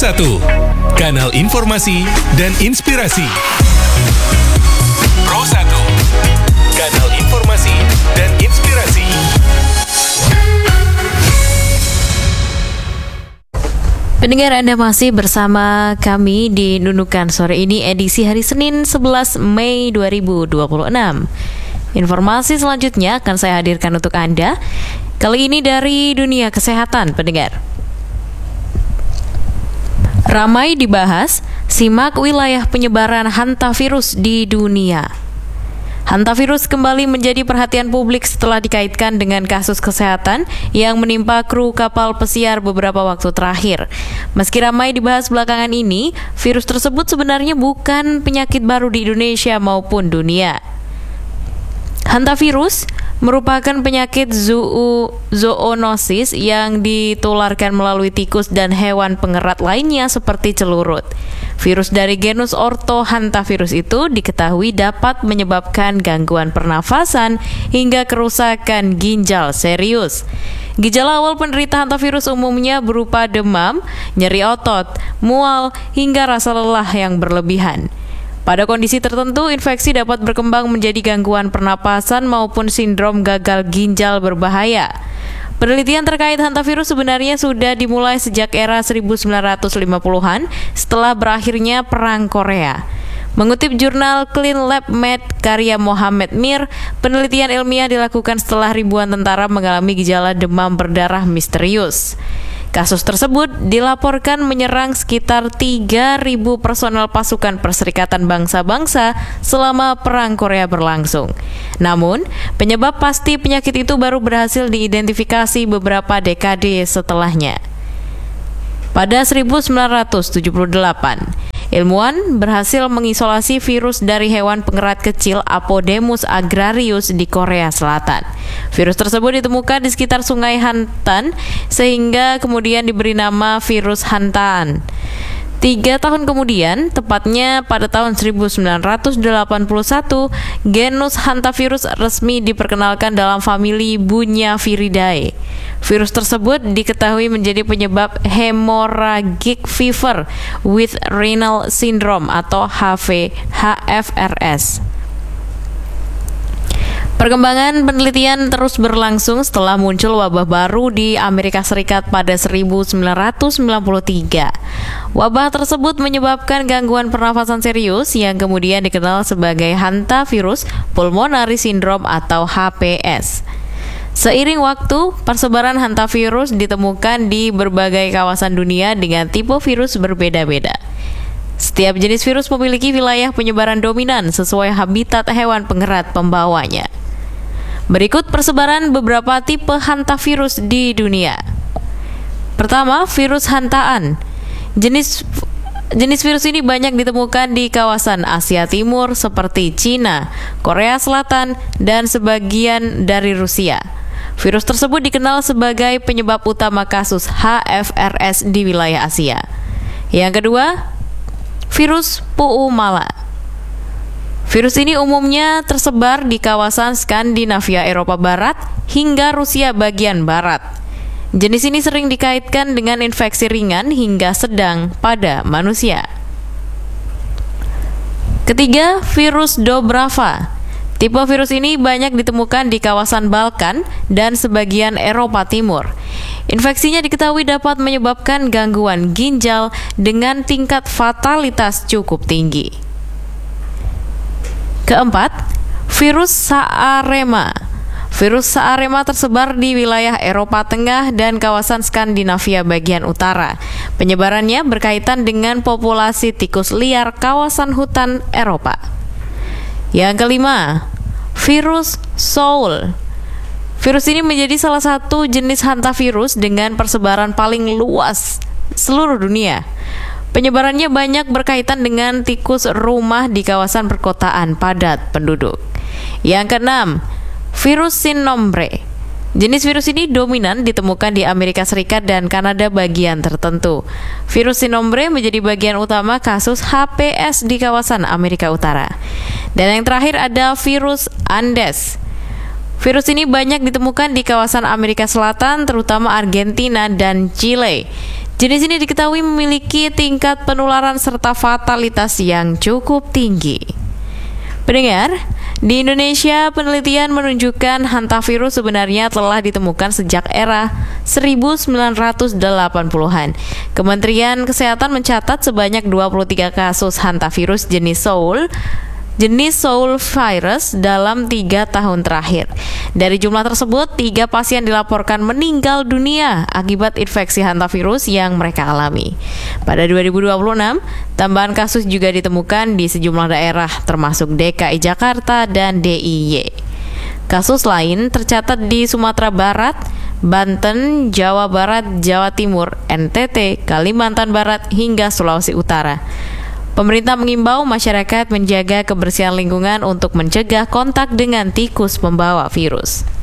Pro1, kanal informasi dan inspirasi. Pro1, kanal informasi dan inspirasi. Pendengar, Anda masih bersama kami di Nunukan Sore ini, edisi hari Senin 11 Mei 2026. Informasi selanjutnya akan saya hadirkan untuk Anda, kali ini dari dunia kesehatan, pendengar. Ramai dibahas, simak wilayah penyebaran hantavirus di dunia. Hantavirus kembali menjadi perhatian publik setelah dikaitkan dengan kasus kesehatan yang menimpa kru kapal pesiar beberapa waktu terakhir. Meski ramai dibahas belakangan ini, virus tersebut sebenarnya bukan penyakit baru di Indonesia maupun dunia. Hantavirus merupakan penyakit zoonosis yang ditularkan melalui tikus dan hewan pengerat lainnya seperti celurut. Virus dari genus Orthohantavirus itu diketahui dapat menyebabkan gangguan pernafasan hingga kerusakan ginjal serius. Gejala awal penderita hantavirus umumnya berupa demam, nyeri otot, mual, hingga rasa lelah yang berlebihan. Pada kondisi tertentu, infeksi dapat berkembang menjadi gangguan pernapasan maupun sindrom gagal ginjal berbahaya. Penelitian terkait hantavirus sebenarnya sudah dimulai sejak era 1950-an setelah berakhirnya Perang Korea. Mengutip jurnal Clean Lab Med karya Mohamed Mir, penelitian ilmiah dilakukan setelah ribuan tentara mengalami gejala demam berdarah misterius. Kasus tersebut dilaporkan menyerang sekitar 3.000 personel pasukan Perserikatan Bangsa-Bangsa selama Perang Korea berlangsung. Namun, penyebab pasti penyakit itu baru berhasil diidentifikasi beberapa dekade setelahnya. Pada 1978, ilmuwan berhasil mengisolasi virus dari hewan pengerat kecil Apodemus agrarius di Korea Selatan. Virus tersebut ditemukan di sekitar sungai Hantan sehingga kemudian diberi nama virus Hantaan. 3 tahun kemudian, tepatnya pada tahun 1981, genus hantavirus resmi diperkenalkan dalam famili Bunyaviridae. Virus tersebut diketahui menjadi penyebab hemorrhagic fever with renal syndrome atau HFRS. Perkembangan penelitian terus berlangsung setelah muncul wabah baru di Amerika Serikat pada 1993. Wabah tersebut menyebabkan gangguan pernafasan serius yang kemudian dikenal sebagai hantavirus pulmonary syndrome atau HPS. Seiring waktu, persebaran hantavirus ditemukan di berbagai kawasan dunia dengan tipe virus berbeda-beda. Setiap jenis virus memiliki wilayah penyebaran dominan sesuai habitat hewan pengerat pembawanya. Berikut persebaran beberapa tipe hantavirus di dunia. Pertama, virus hantaan. Jenis virus ini banyak ditemukan di kawasan Asia Timur seperti Cina, Korea Selatan, dan sebagian dari Rusia. Virus tersebut dikenal sebagai penyebab utama kasus HFRS di wilayah Asia. Yang kedua, virus Puumala. Virus ini umumnya tersebar di kawasan Skandinavia Eropa Barat hingga Rusia bagian barat. Jenis ini sering dikaitkan dengan infeksi ringan hingga sedang pada manusia. Ketiga, virus Dobrava. Tipe virus ini banyak ditemukan di kawasan Balkan dan sebagian Eropa Timur. Infeksinya diketahui dapat menyebabkan gangguan ginjal dengan tingkat fatalitas cukup tinggi. Keempat, virus Saarema. Virus Saarema tersebar di wilayah Eropa Tengah dan kawasan Skandinavia bagian utara. Penyebarannya berkaitan dengan populasi tikus liar kawasan hutan Eropa. Yang kelima, virus Soul. Virus ini menjadi salah satu jenis hantavirus dengan persebaran paling luas seluruh dunia. Penyebarannya banyak berkaitan dengan tikus rumah di kawasan perkotaan padat penduduk. Yang keenam, virus Sinombre. Jenis virus ini dominan ditemukan di Amerika Serikat dan Kanada bagian tertentu. Virus Sinombre menjadi bagian utama kasus HPS di kawasan Amerika Utara. Dan yang terakhir ada virus Andes. Virus ini banyak ditemukan di kawasan Amerika Selatan, terutama Argentina dan Chile. Jenis ini diketahui memiliki tingkat penularan serta fatalitas yang cukup tinggi. Pendengar, di Indonesia penelitian menunjukkan hantavirus sebenarnya telah ditemukan sejak era 1980-an. Kementerian Kesehatan mencatat sebanyak 23 kasus hantavirus jenis Soul virus dalam 3 tahun terakhir. Dari jumlah tersebut, 3 pasien dilaporkan meninggal dunia akibat infeksi hantavirus yang mereka alami. Pada 2026, tambahan kasus juga ditemukan di sejumlah daerah termasuk DKI Jakarta dan DIY. Kasus lain tercatat di Sumatera Barat, Banten, Jawa Barat, Jawa Timur, NTT, Kalimantan Barat, hingga Sulawesi Utara. Pemerintah mengimbau masyarakat menjaga kebersihan lingkungan untuk mencegah kontak dengan tikus pembawa virus.